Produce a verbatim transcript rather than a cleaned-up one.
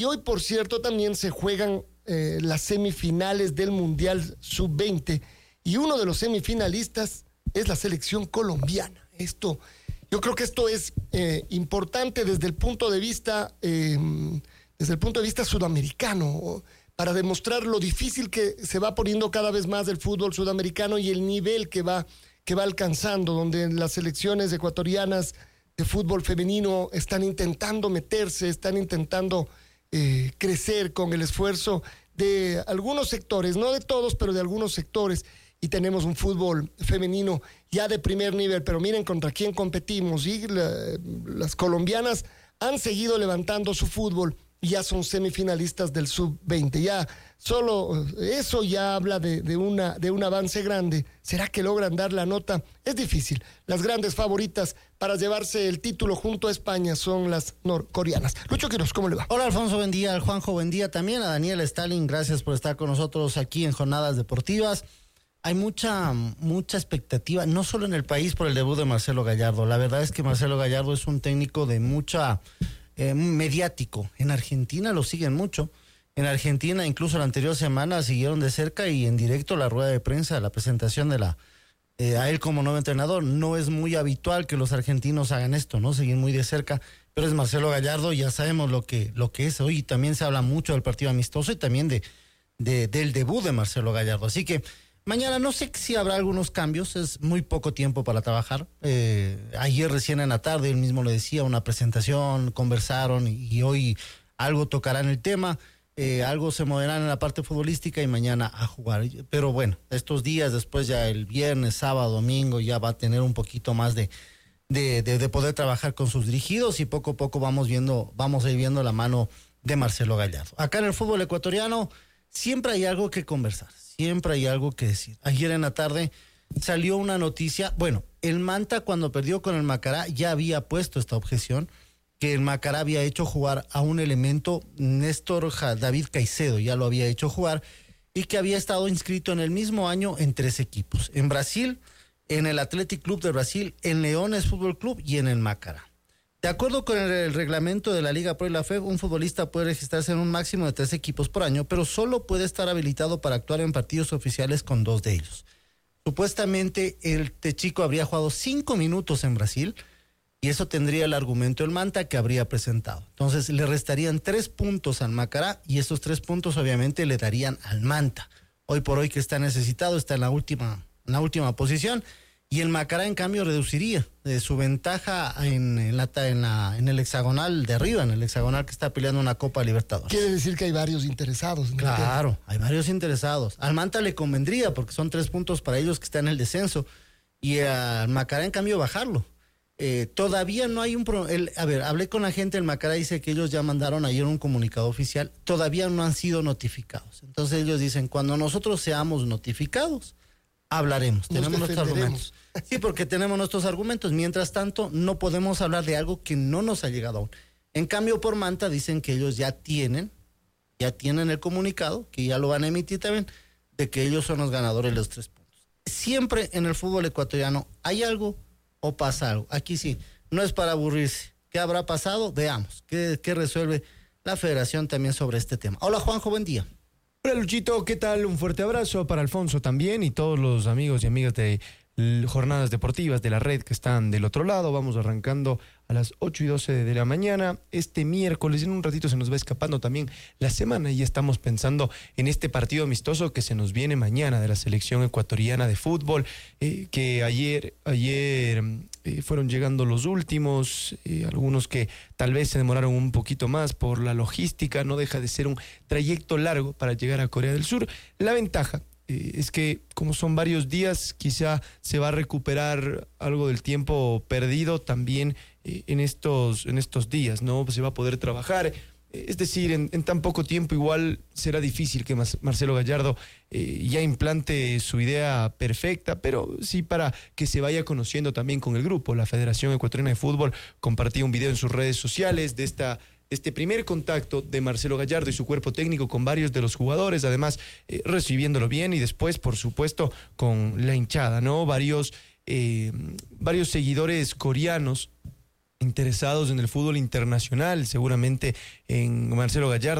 Y hoy, por cierto, también se juegan eh, las semifinales del Mundial sub veinte y uno de los semifinalistas es la selección colombiana. Esto, yo creo que esto es eh, importante desde el punto de vista, eh, desde el punto de vista sudamericano, para demostrar lo difícil que se va poniendo cada vez más el fútbol sudamericano y el nivel que va, que va alcanzando, donde las selecciones ecuatorianas de fútbol femenino están intentando meterse, están intentando eh, crecer con el esfuerzo de algunos sectores, no de todos, pero de algunos sectores, y tenemos un fútbol femenino ya de primer nivel. Pero miren contra quién competimos, y la, las colombianas han seguido levantando su fútbol y ya son semifinalistas del sub veinte. Ya solo eso ya habla de, de, una, de un avance grande. ¿Será que logran dar la nota? Es difícil. Las grandes favoritas para llevarse el título junto a España son las norcoreanas. Lucho Quiroz, ¿cómo le va? Hola, Alfonso, buen día. Al Juanjo, buen día también. A Daniel Stalin, gracias por estar con nosotros aquí en Jornadas Deportivas. Hay mucha, mucha expectativa, no solo en el país por el debut de Marcelo Gallardo. La verdad es que Marcelo Gallardo es un técnico de mucha... Eh, mediático. En Argentina lo siguen mucho. En Argentina, incluso la anterior semana, siguieron de cerca y en directo la rueda de prensa, la presentación de la eh, a él como nuevo entrenador. No es muy habitual que los argentinos hagan esto, ¿no? Siguen muy de cerca, pero es Marcelo Gallardo, ya sabemos lo que, lo que es hoy. También se habla mucho del partido amistoso y también de, de del debut de Marcelo Gallardo. Así que mañana no sé si habrá algunos cambios, es muy poco tiempo para trabajar. Eh, ayer recién en la tarde, él mismo le decía, una presentación, conversaron y, y hoy algo tocarán el tema, eh, algo se moverán en la parte futbolística y mañana a jugar. Pero bueno, estos días, después ya el viernes, sábado, domingo, ya va a tener un poquito más de, de, de, de poder trabajar con sus dirigidos y poco a poco vamos viendo, vamos a ir viendo la mano de Marcelo Gallardo. Acá en el fútbol ecuatoriano siempre hay algo que conversar. Siempre hay algo que decir. Ayer en la tarde salió una noticia. Bueno, el Manta cuando perdió con el Macará ya había puesto esta objeción, que el Macará había hecho jugar a un elemento, Néstor David Caicedo ya lo había hecho jugar, y que había estado inscrito en el mismo año en tres equipos. En Brasil, en el Athletic Club de Brasil, en Leones Fútbol Club y en el Macará. De acuerdo con el, el reglamento de la Liga Pro y la F E B, un futbolista puede registrarse en un máximo de tres equipos por año, pero solo puede estar habilitado para actuar en partidos oficiales con dos de ellos. Supuestamente, el chico habría jugado cinco minutos en Brasil y eso tendría el argumento del Manta que habría presentado. Entonces, le restarían tres puntos al Macará y esos tres puntos obviamente le darían al Manta. Hoy por hoy que está necesitado, está en la última, en la última posición. Y el Macará, en cambio, reduciría de su ventaja en, en, la, en, la, en el hexagonal de arriba, en el hexagonal que está peleando una Copa Libertadores. Quiere decir que hay varios interesados. Claro, hay varios interesados. Al Manta le convendría, porque son tres puntos para ellos que están en el descenso. Y al Macará, en cambio, bajarlo. Eh, todavía no hay un... Pro, el, a ver, hablé con la gente del Macará, dice que ellos ya mandaron ayer un comunicado oficial. Todavía no han sido notificados. Entonces ellos dicen, cuando nosotros seamos notificados, hablaremos, Nos tenemos nuestros argumentos. Sí, porque tenemos nuestros argumentos. Mientras tanto, no podemos hablar de algo que no nos ha llegado aún. En cambio, por Manta dicen que ellos ya tienen, ya tienen el comunicado, que ya lo van a emitir también, de que ellos son los ganadores de los tres puntos. Siempre en el fútbol ecuatoriano hay algo o pasa algo. Aquí sí, no es para aburrirse. ¿Qué habrá pasado? Veamos. ¿Qué, qué resuelve la federación también sobre este tema? Hola, Juanjo, buen día. Hola Luchito, ¿qué tal? Un fuerte abrazo para Alfonso también y todos los amigos y amigas de Jornadas Deportivas de la red que están del otro lado. Vamos arrancando a las ocho y doce de la mañana este miércoles. En un ratito se nos va escapando también la semana y ya estamos pensando en este partido amistoso que se nos viene mañana de la selección ecuatoriana de fútbol, eh, que ayer, ayer eh, fueron llegando los últimos, eh, algunos que tal vez se demoraron un poquito más por la logística. No deja de ser un trayecto largo para llegar a Corea del Sur. La ventaja es que como son varios días, quizá se va a recuperar algo del tiempo perdido también eh, en estos en estos días, ¿no? Se va a poder trabajar. Es decir, en, en tan poco tiempo igual será difícil que Marcelo Gallardo eh, ya implante su idea perfecta, pero sí para que se vaya conociendo también con el grupo. La Federación Ecuatoriana de Fútbol compartía un video en sus redes sociales de esta este primer contacto de Marcelo Gallardo y su cuerpo técnico con varios de los jugadores, además eh, recibiéndolo bien y después, por supuesto, con la hinchada, ¿no? Varios, eh, varios seguidores coreanos interesados en el fútbol internacional, seguramente en Marcelo Gallardo.